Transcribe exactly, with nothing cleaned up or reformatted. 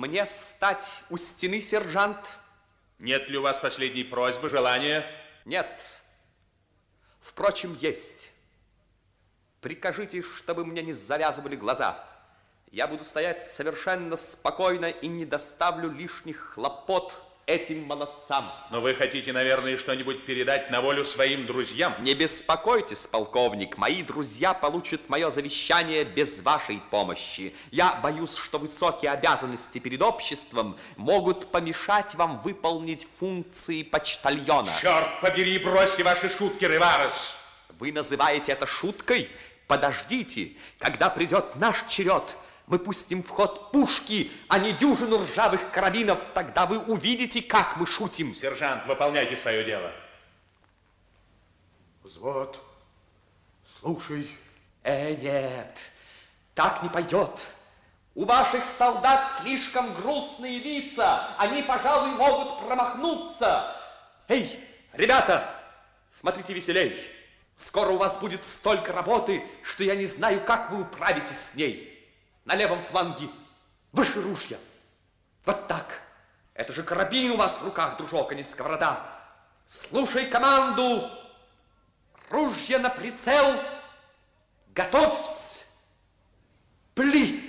Мне стать у стены, сержант? Нет ли у вас последней просьбы, желания? Нет. Впрочем, есть. Прикажите, чтобы мне не завязывали глаза. Я буду стоять совершенно спокойно и не доставлю лишних хлопот этим молодцам. Но вы хотите, наверное, что-нибудь передать на волю своим друзьям? Не беспокойтесь, полковник. Мои друзья получат мое завещание без вашей помощи. Я боюсь, что высокие обязанности перед обществом могут помешать вам выполнить функции почтальона. Черт побери, бросьте ваши шутки, Риварес. Вы называете это шуткой? Подождите, когда придет наш черед, мы пустим в ход пушки, а не дюжину ржавых карабинов. Тогда вы увидите, как мы шутим. Сержант, выполняйте свое дело. Взвод, слушай. Э, нет, так не пойдет. У ваших солдат слишком грустные лица. Они, пожалуй, могут промахнуться. Эй, ребята, смотрите веселей. Скоро у вас будет столько работы, что я не знаю, как вы управитесь с ней. На левом фланге выше ружья. Вот так. Это же карабин у вас в руках, дружок, а не сковорода. Слушай команду. Ружья на прицел. Готовься. Пли.